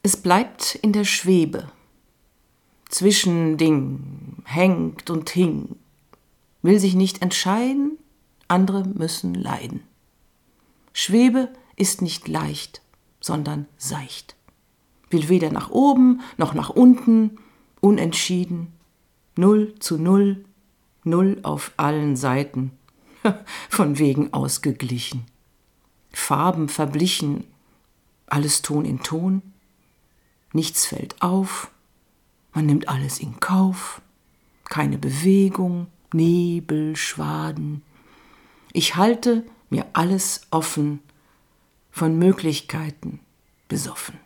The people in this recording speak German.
Es bleibt in der Schwebe. Zwischending hängt und hing, will sich nicht entscheiden, andere müssen leiden. Schwebe ist nicht leicht, sondern seicht. Will weder nach oben noch nach unten, unentschieden. 0:0, 0 auf allen Seiten, von wegen ausgeglichen. Farben verblichen, alles Ton in Ton. Nichts fällt auf, man nimmt alles in Kauf. Keine Bewegung, Nebel, Schwaden. Ich halte mir alles offen, von Möglichkeiten besoffen.